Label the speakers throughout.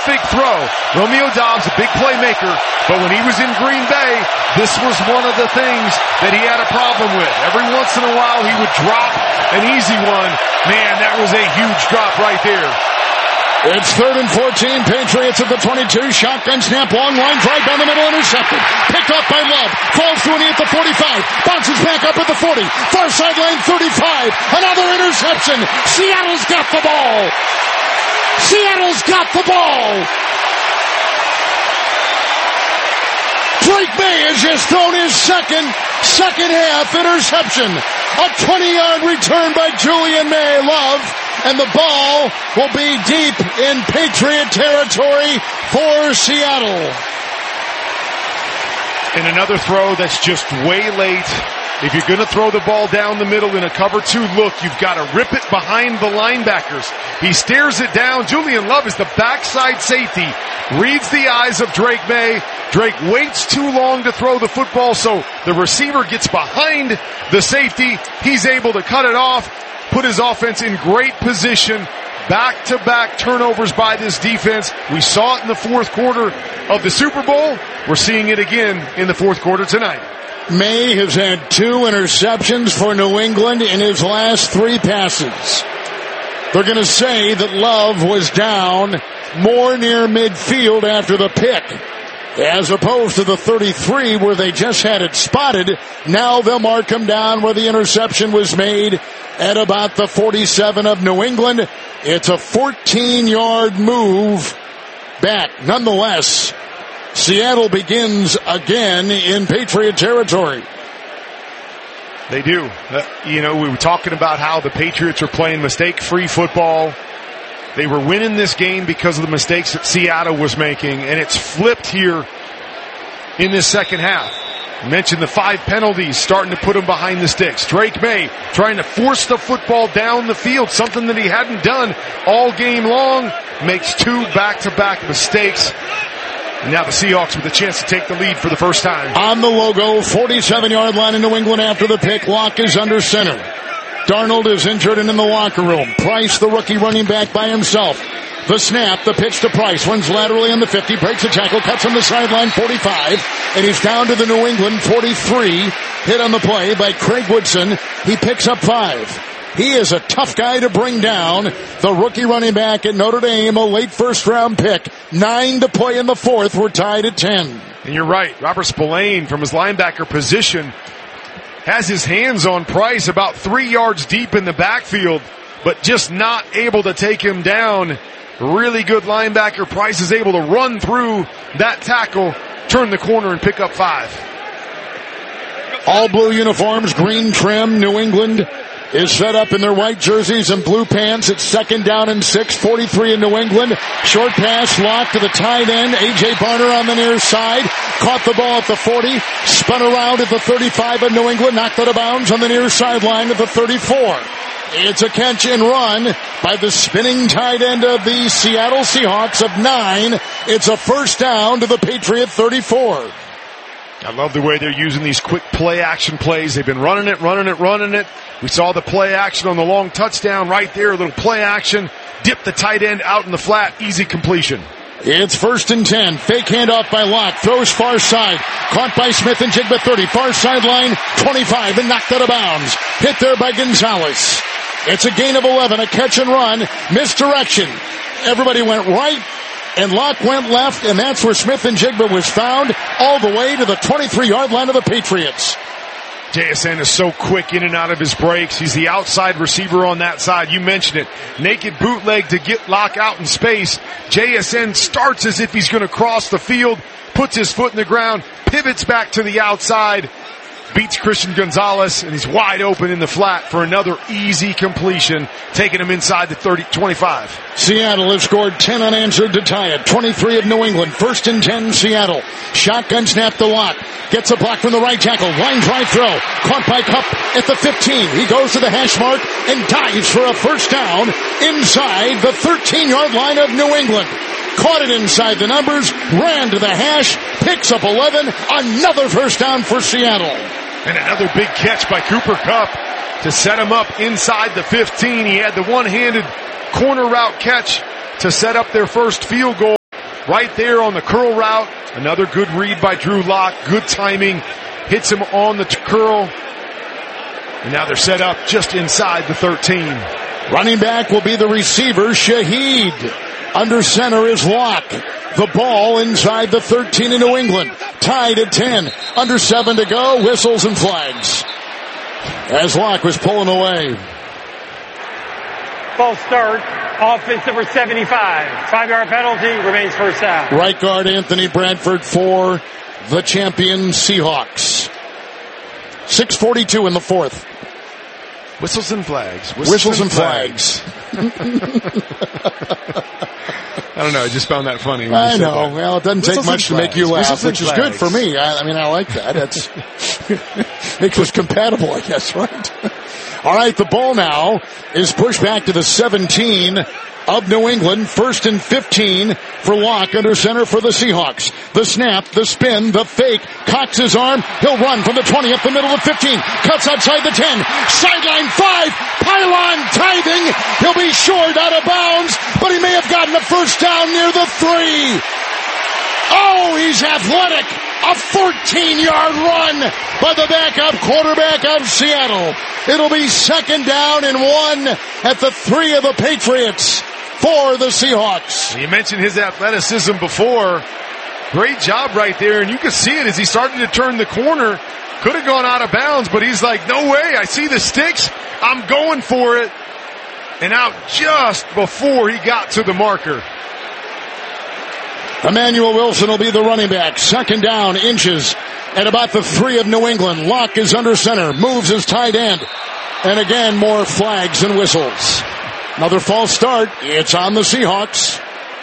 Speaker 1: terrific throw. Romeo Doubs, a big playmaker, but when he was in Green Bay, this was one of the things that he had a problem with. Every once in a while, he would drop an easy one. Man, that was a huge drop right there.
Speaker 2: It's 3rd and 14. Patriots at the 22. Shotgun snap, long line drive down the middle, intercepted. Picked up by Love. Falls to a knee at the 45. Bounces back up at the 40. Far sideline 35. Another interception. Seattle's got the ball. Seattle's got the ball. Drake May has just thrown his second half interception. A 20-yard return by Julian May. Love. And the ball will be deep in Patriot territory for Seattle.
Speaker 1: And another throw that's just way late. If you're going to throw the ball down the middle in a cover 2 look, you've got to rip it behind the linebackers. He stares it down. Julian Love is the backside safety. Reads the eyes of Drake May. Drake waits too long to throw the football, so the receiver gets behind the safety. He's able to cut it off. Put his offense in great position. Back-to-back turnovers by this defense. We saw it in the fourth quarter of the Super Bowl. We're seeing it again in the fourth quarter tonight.
Speaker 2: May has had 2 interceptions for New England in his last 3 passes. They're going to say that Love was down more near midfield after the pick, as opposed to the 33 where they just had it spotted. Now they'll mark him down where the interception was made at about the 47 of New England. It's a 14-yard move back. Nonetheless, Seattle begins again in Patriot territory.
Speaker 1: They do. We were talking about how the Patriots are playing mistake-free football. They were winning this game because of the mistakes that Seattle was making, and it's flipped here in this second half. I mentioned the 5 penalties starting to put him behind the sticks. Drake May trying to force the football down the field, something that he hadn't done all game long. Makes 2 back-to-back mistakes. And now the Seahawks with a chance to take the lead for the first time.
Speaker 2: On the logo, 47-yard line in New England after the pick. Locke is under center. Darnold is injured and in the locker room. Price, the rookie running back by himself. The snap, the pitch to Price, runs laterally on the 50, breaks a tackle, cuts on the sideline, 45, and he's down to the New England 43. Hit on the play by Craig Woodson. He picks up 5. He is a tough guy to bring down. The rookie running back at Notre Dame, a late first-round pick. 9 to play in the fourth. We're tied at 10.
Speaker 1: And you're right. Robert Spillane from his linebacker position has his hands on Price about 3 yards deep in the backfield, but just not able to take him down. Really good linebacker. Price is able to run through that tackle, turn the corner, and pick up 5.
Speaker 2: All blue uniforms, green trim. New England is set up in their white jerseys and blue pants. It's 2nd down and 6, 43 in New England. Short pass, Locke to the tight end. A.J. Barner on the near side. Caught the ball at the 40. Spun around at the 35 of New England. Knocked out of bounds on the near sideline at the 34. It's a catch and run by the spinning tight end of the Seattle Seahawks of 9. It's a first down to the Patriot 34.
Speaker 1: I love the way they're using these quick play action plays. They've been running it. We saw the play action on the long touchdown right there. A little play action. Dip the tight end out in the flat. Easy completion.
Speaker 2: It's 1st and 10. Fake handoff by Locke. Throws far side. Caught by Smith and Jigba 30. Far sideline 25 and knocked out of bounds. Hit there by Gonzalez. It's a gain of 11. A catch and run. Misdirection. Everybody went right. And Locke went left, and that's where Smith and Jigba was found, all the way to the 23-yard line of the Patriots.
Speaker 1: JSN is so quick in and out of his breaks. He's the outside receiver on that side. You mentioned it. Naked bootleg to get Locke out in space. JSN starts as if he's going to cross the field, puts his foot in the ground, pivots back to the outside, beats Christian Gonzalez, and he's wide open in the flat for another easy completion, taking him inside the 25.
Speaker 2: Seattle has scored 10 unanswered to tie it. 23 of New England. 1st and 10, Seattle. Shotgun snap to Locke. Gets a block from the right tackle. Line drive throw. Caught by Kupp at the 15. He goes to the hash mark and dives for a first down inside the 13-yard line of New England. Caught it inside the numbers, ran to the hash, picks up 11, another first down for Seattle.
Speaker 1: And another big catch by Cooper Kupp to set him up inside the 15. He had the one-handed corner route catch to set up their first field goal. right there on the curl route. Another good read by Drew Lock. Good timing. Hits him on the curl. And now they're set up just inside the 13.
Speaker 2: Running back will be the receiver, Shaheed. Under center is Lock. The ball inside the 13 in New England. Tied at 10. Under 7 to go. Whistles and flags. As Lock was pulling away.
Speaker 3: False start. Offense number 75. 5-yard penalty. Remains first down.
Speaker 2: Right guard Anthony Bradford for the champion Seahawks. 6:42 in the fourth.
Speaker 1: Whistles and flags.
Speaker 2: Whistles and flags.
Speaker 1: I don't know. I just found that funny.
Speaker 2: I know. Well, it doesn't take much to make you laugh, which is good for me. I like that. That's makes us compatible, I guess, right? All right, the ball now is pushed back to the 17 of New England. 1st and 15 for Locke under center for the Seahawks. The snap, the spin, the fake. Cocks his arm. He'll run from the 20 up the middle of 15. Cuts outside the 10. Sideline 5. Pylon tithing. He'll be short out of bounds, but he may have gotten a first down near the 3. Oh, he's athletic. A 14-yard run by the backup quarterback of Seattle. It'll be 2nd down and 1 at the 3 of the Patriots for the Seahawks.
Speaker 1: You mentioned his athleticism before. Great job right there, and you can see it as he started to turn the corner. Could have gone out of bounds, but he's like, no way, I see the sticks, I'm going for it. And out just before he got to the marker.
Speaker 2: Emmanuel Wilson will be the running back. 2nd down, inches at about the 3 of New England. Locke is under center, moves his tight end. And again, more flags and whistles. Another false start. It's on the Seahawks.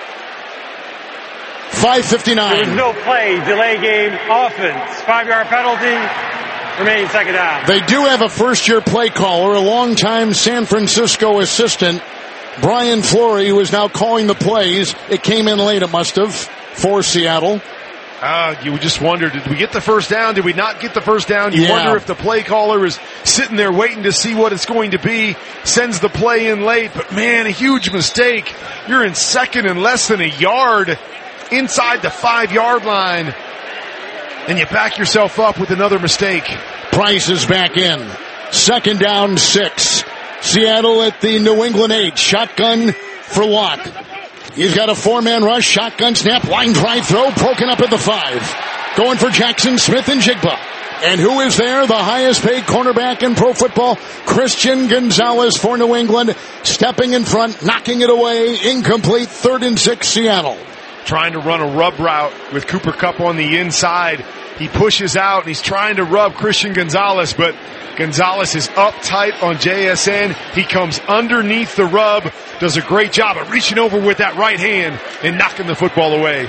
Speaker 2: 5:59.
Speaker 3: There was no play, delay game, offense. 5-yard penalty, remains 2nd down.
Speaker 2: They do have a first-year play caller, a longtime San Francisco assistant, Brian Flory, who is now calling the plays. It came in late, it must have, for Seattle.
Speaker 1: You just wonder, did we get the first down? Did we not get the first down? You wonder if the play caller is sitting there waiting to see what it's going to be, sends the play in late, but man, a huge mistake. You're in second and less than a yard inside the 5-yard line, and you back yourself up with another mistake.
Speaker 2: Price is back in. 2nd down, 6. Seattle at the New England 8. Shotgun for Locke. He's got a 4-man rush. Shotgun snap. Line drive throw. Broken up at the 5. Going for Jackson Smith and Jigba. And who is there? The highest paid cornerback in pro football. Christian Gonzalez for New England. Stepping in front. Knocking it away. Incomplete. 3rd and 6 Seattle.
Speaker 1: Trying to run a rub route with Cooper Kupp on the inside. He pushes out and he's trying to rub Christian Gonzalez, but Gonzalez is up tight on JSN. He comes underneath the rub, does a great job of reaching over with that right hand and knocking the football away.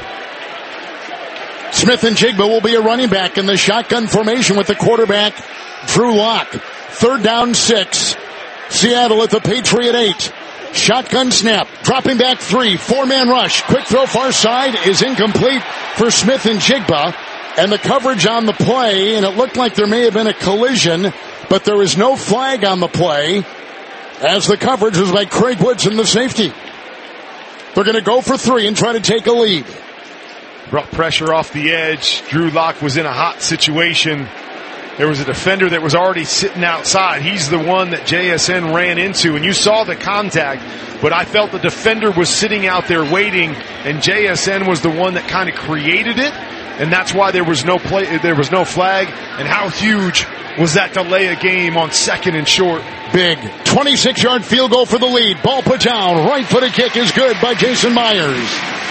Speaker 2: Smith and Jigba will be a running back in the shotgun formation with the quarterback, Drew Lock. 3rd down, 6. Seattle at the Patriot 8. Shotgun snap, dropping back 3, 4-man rush. Quick throw far side is incomplete for Smith and Jigba. And the coverage on the play, and it looked like there may have been a collision, but there was no flag on the play as the coverage was by Craig Woodson, the safety. They're going to go for 3 and try to take a lead.
Speaker 1: Brought pressure off the edge. Drew Lock was in a hot situation. There was a defender that was already sitting outside. He's the one that JSN ran into, and you saw the contact, but I felt the defender was sitting out there waiting, and JSN was the one that kind of created it, and that's why there was no play, there was no flag. And how huge was that delay of game on 2nd and short?
Speaker 2: Big 26-yard field goal for the lead. Ball put down. Right-footed kick is good by Jason Myers.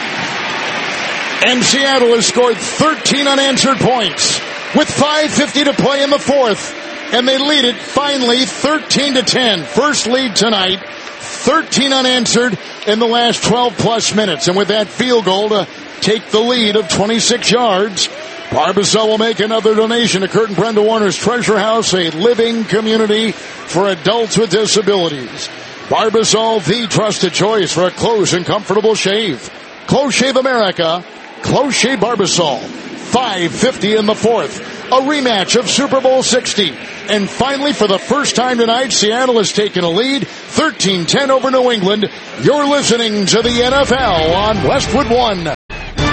Speaker 2: And Seattle has scored 13 unanswered points with 5:50 to play in the 4th. And they lead it finally 13-10. First lead tonight. 13 unanswered in the last 12-plus minutes. And with that field goal to take the lead of 26 yards, Barbasol will make another donation to Kurt and Brenda Warner's Treasure House, a living community for adults with disabilities. Barbasol, the trusted choice for a close and comfortable shave. Close Shave America, Close Shave Barbasol. 5:50 in the 4th. A rematch of Super Bowl 60. And finally, for the first time tonight, Seattle has taken a lead, 13-10 over New England. You're listening to the NFL on Westwood One.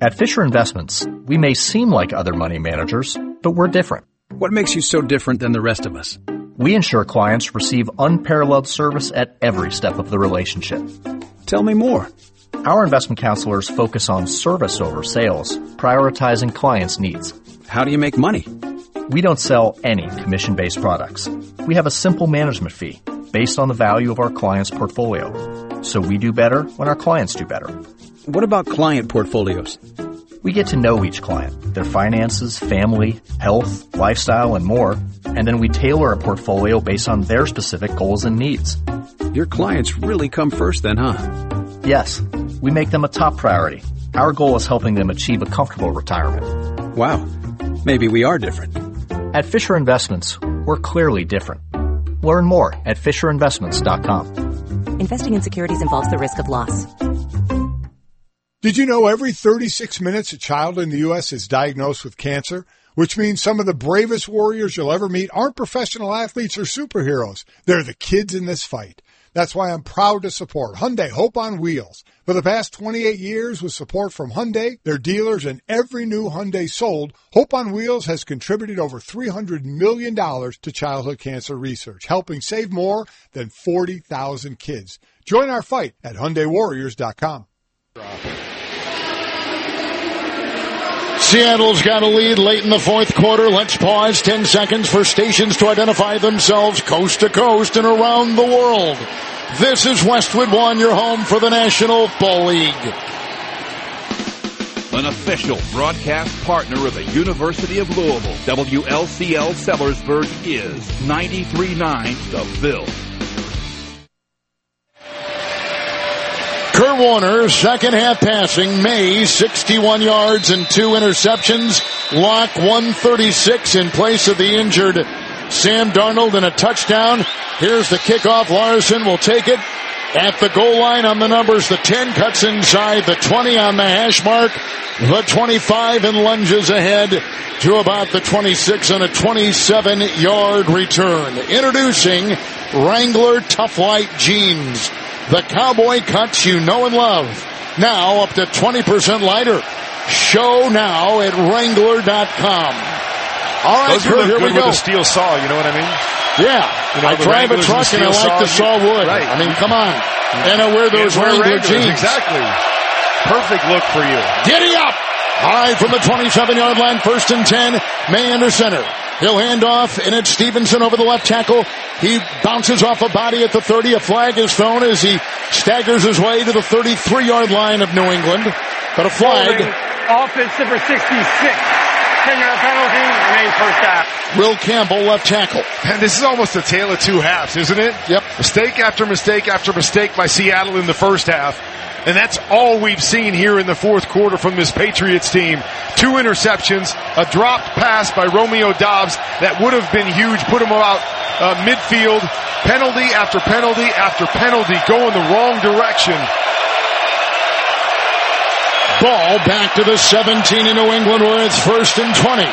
Speaker 4: At Fisher Investments, we may seem like other money managers, but we're different.
Speaker 5: What makes you so different than the rest of us?
Speaker 4: We ensure clients receive unparalleled service at every step of the relationship.
Speaker 5: Tell me more.
Speaker 4: Our investment counselors focus on service over sales, prioritizing clients' needs.
Speaker 5: How do you make money?
Speaker 4: We don't sell any commission-based products. We have a simple management fee based on the value of our clients' portfolio. So we do better when our clients do better.
Speaker 5: What about client portfolios?
Speaker 4: We get to know each client, their finances, family, health, lifestyle, and more, and then we tailor a portfolio based on their specific goals and needs.
Speaker 5: Your clients really come first then, huh?
Speaker 4: Yes, we make them a top priority. Our goal is helping them achieve a comfortable retirement.
Speaker 5: Wow, maybe we are different.
Speaker 4: At Fisher Investments, we're clearly different. Learn more at FisherInvestments.com.
Speaker 6: Investing in securities involves the risk of loss.
Speaker 7: Did you know every 36 minutes a child in the U.S. is diagnosed with cancer? Which means some of the bravest warriors you'll ever meet aren't professional athletes or superheroes. They're the kids in this fight. That's why I'm proud to support Hyundai Hope on Wheels. For the past 28 years, with support from Hyundai, their dealers, and every new Hyundai sold, Hope on Wheels has contributed over $300 million to childhood cancer research, helping save more than 40,000 kids. Join our fight at HyundaiWarriors.com.
Speaker 2: Seattle's got a lead late in the fourth quarter. Let's pause 10 seconds for stations to identify themselves coast to coast and around the world. This is Westwood One, your home for the National Football League.
Speaker 8: An official broadcast partner of the University of Louisville, WLCL Sellersburg is 93.9 The Ville.
Speaker 2: Kurt Warner, second half passing. May, 61 yards and 2 interceptions. Locke, 136 in place of the injured Sam Darnold and a touchdown. Here's the kickoff. Larson will take it at the goal line on the numbers. The 10 cuts inside, the 20 on the hash mark, the 25 and lunges ahead to about the 26 on a 27-yard return. Introducing Wrangler Tough Light Jeans. The cowboy cuts you know and love. Now up to 20% lighter. Show now at Wrangler.com. All right,
Speaker 1: those
Speaker 2: Kurt, here we go.
Speaker 1: With a steel saw, you know what I mean?
Speaker 2: Yeah.
Speaker 1: You know,
Speaker 2: I drive a truck and I like the saw wood.
Speaker 1: Right.
Speaker 2: I mean, come on. And I wear those Wrangler jeans.
Speaker 1: Exactly. Perfect look for you.
Speaker 2: Giddy up! All right, from the 27-yard line, 1st and 10. May under center. He'll hand off, and it's Stevenson over the left tackle. He bounces off a body at the 30. A flag is thrown as he staggers his way to the 33-yard line of New England. But a flag.
Speaker 3: Offense number 66. 10-yard penalty, remains first half.
Speaker 2: Will Campbell, left tackle.
Speaker 1: And this is almost a tale of two halves, isn't it?
Speaker 2: Yep.
Speaker 1: Mistake after mistake after mistake by Seattle in the first half. And that's all we've seen here in the fourth quarter from this Patriots team. 2 interceptions, a dropped pass by Romeo Doubs that would have been huge, put him about midfield. Penalty after penalty after penalty going the wrong direction.
Speaker 2: Ball back to the 17 in New England where it's 1st and 20.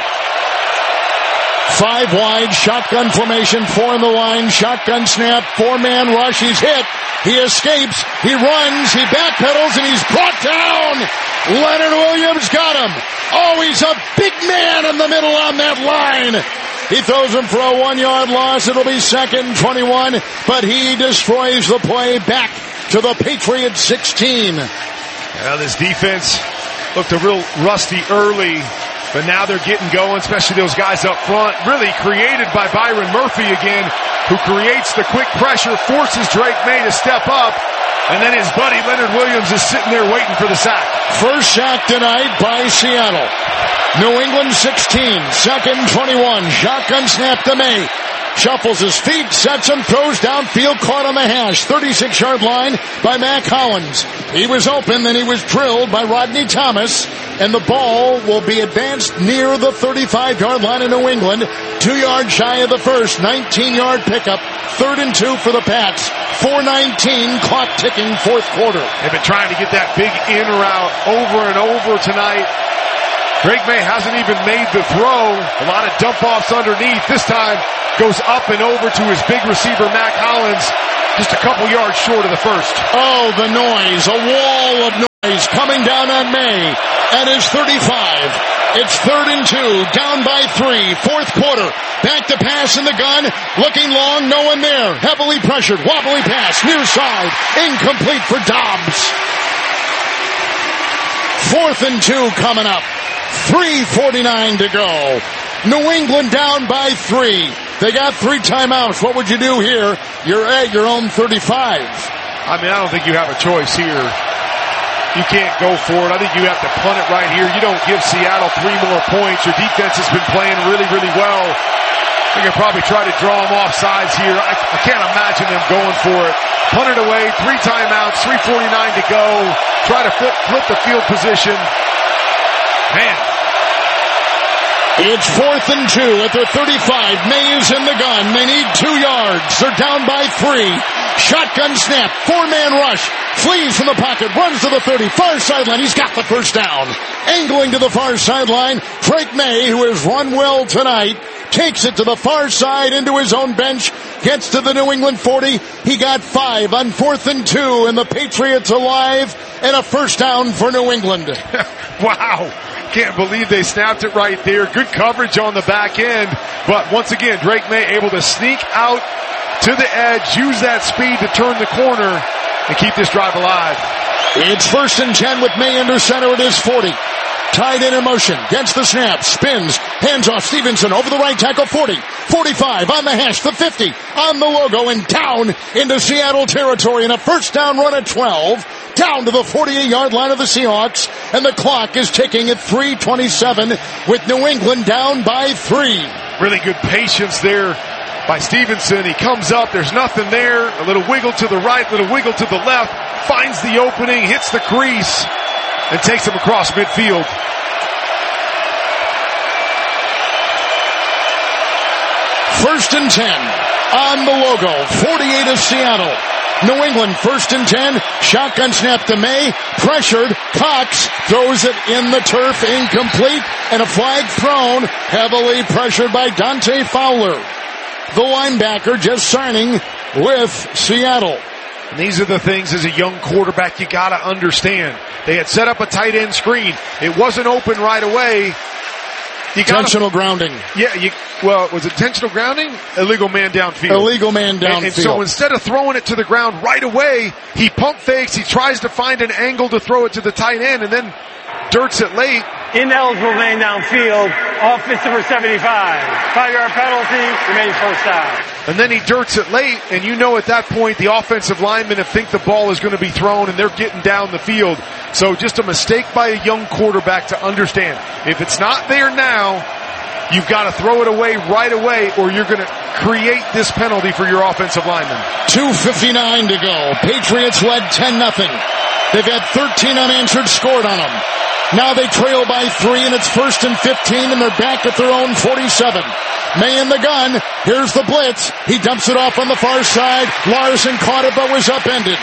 Speaker 2: 5 wide, shotgun formation, 4 in the line, shotgun snap, 4-man rush, he's hit, he escapes, he runs, he backpedals, and he's brought down! Leonard Williams got him! Oh, he's a big man in the middle on that line! He throws him for a 1-yard loss, it'll be 2nd and 21, but he destroys the play back to the Patriots 16.
Speaker 1: Well, this defense looked a real rusty early, but now they're getting going, especially those guys up front. Really created by Byron Murphy again, who creates the quick pressure, forces Drake May to step up, and then his buddy Leonard Williams is sitting there waiting for the sack.
Speaker 2: First sack tonight by Seattle. New England 16, 2nd 21, shotgun snap to May. Shuffles his feet, sets him, throws downfield, caught on the hash. 36-yard line by Mac Hollins. He was open, then he was drilled by Rodney Thomas, and the ball will be advanced near the 35-yard line of New England. 2 yards shy of the first, 19-yard pickup. 3rd and 2 for the Pats. 4:19, clock ticking, fourth quarter.
Speaker 1: They've been trying to get that big in route over and over tonight. Drake May hasn't even made the throw. A lot of dump-offs underneath. This time goes up and over to his big receiver, Mac Hollins, just a couple yards short of the first.
Speaker 2: Oh, the noise. A wall of noise coming down on May. at his 35. It's 3rd and 2, down by 3, fourth quarter. Back to pass in the gun, looking long, no one there. Heavily pressured, wobbly pass, near side, incomplete for Dobbs. 4th and 2 coming up. 3:49 to go. New England down by 3. They got 3 timeouts. What would you do here? You're at your own 35.
Speaker 1: I mean, I don't think you have a choice here. You can't go for it. I think you have to punt it right here. You don't give Seattle 3 more points. Your defense has been playing really, really well. You can probably try to draw them off sides here. I can't imagine them going for it. Punt it away, 3 timeouts, 3:49 to go. Try to flip the field position. Man.
Speaker 2: It's 4th and 2 at their 35. May is in the gun. They need 2 yards. They're down by 3. Shotgun snap. 4-man rush. Flees from the pocket. Runs to the 30. Far sideline. He's got the first down. Angling to the far sideline. Drake May, who has run well tonight, takes it to the far side into his own bench. Gets to the New England 40. He got 5 on 4th and 2. And the Patriots alive. And a first down for New England.
Speaker 1: Wow. Can't believe they snapped it right there. Good coverage on the back end. But once again, Drake May able to sneak out to the edge, use that speed to turn the corner and keep this drive alive.
Speaker 2: It's 1st and 10 with May under center at his 40. Tied in motion, gets the snap, spins, hands off Stevenson over the right tackle, 40, 45, on the hash, the 50, on the logo, and down into Seattle territory, and a first down run at 12, down to the 48-yard line of the Seahawks, and the clock is ticking at 3:27 with New England down by 3.
Speaker 1: Really good patience there by Stevenson. He comes up, there's nothing there, a little wiggle to the right, little wiggle to the left, finds the opening, hits the crease, and takes him across midfield.
Speaker 2: First and 10 on the logo, 48 of Seattle. New England 1st and 10, shotgun snap to May, pressured, Cox throws it in the turf, incomplete, and a flag thrown, heavily pressured by Dante Fowler. The linebacker just signing with Seattle.
Speaker 1: And these are the things as a young quarterback you gotta understand. They had set up a tight end screen. It wasn't open right away.
Speaker 2: Intentional grounding.
Speaker 1: Yeah, was it intentional grounding? Illegal man downfield.
Speaker 2: Illegal man downfield.
Speaker 1: And so instead of throwing it to the ground right away, he pump fakes, he tries to find an angle to throw it to the tight end, and then dirts it late.
Speaker 3: Ineligible man downfield, offense number 75. 5-yard penalty, remains first down.
Speaker 1: And then he dirts it late, and you know at that point the offensive linemen think the ball is going to be thrown, and they're getting down the field. So just a mistake by a young quarterback to understand. If it's not there now, you've got to throw it away right away, or you're going to create this penalty for your offensive lineman.
Speaker 2: 2:59 to go. Patriots led 10-0. They've had 13 unanswered scored on them. Now they trail by 3, and it's 1st and 15, and they're back at their own 47. May in the gun. Here's the blitz. He dumps it off on the far side. Larson caught it, but was upended.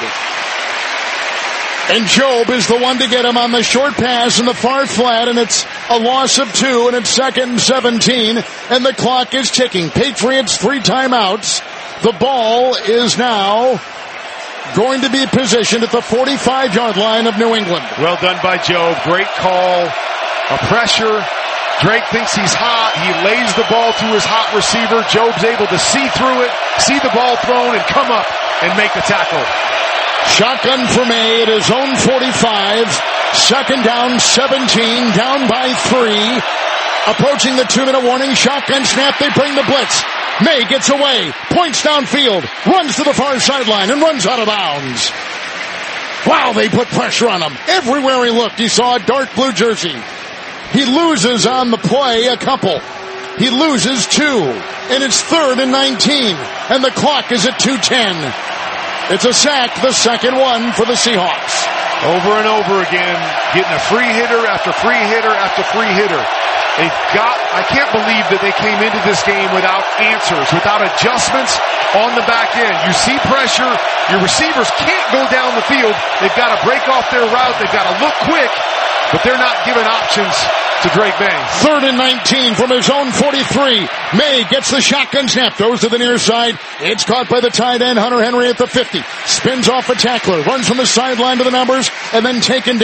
Speaker 2: And Job is the one to get him on the short pass in the far flat, and it's a loss of 2, and it's 2nd and 17, and the clock is ticking. Patriots 3 timeouts. The ball is now going to be positioned at the 45-yard line of New England.
Speaker 1: Well done by Job. Great call. A pressure. Drake thinks he's hot. He lays the ball to his hot receiver. Job's able to see through it, see the ball thrown, and come up and make the tackle.
Speaker 2: Shotgun for May at his own 45. 2nd down, 17, down by 3. Approaching the 2-minute warning. Shotgun snap. They bring the blitz. May gets away, points downfield, runs to the far sideline, and runs out of bounds. Wow, they put pressure on him. Everywhere he looked, he saw a dark blue jersey. He loses on the play a couple. He loses 2, and it's 3rd and 19, and the clock is at 2:10. It's a sack, the second one for the Seahawks.
Speaker 1: Over and over again, getting a free hitter after free hitter after free hitter. I can't believe that they came into this game without answers, without adjustments on the back end. You see pressure, your receivers can't go down the field. They've got to break off their route, they've got to look quick, but they're not giving options to Drake May.
Speaker 2: 3rd and 19 from his own 43. May gets the shotgun snap, throws to the near side. It's caught by the tight end, Hunter Henry at the 50. Spins off a tackler, runs from the sideline to the numbers, and then taken down.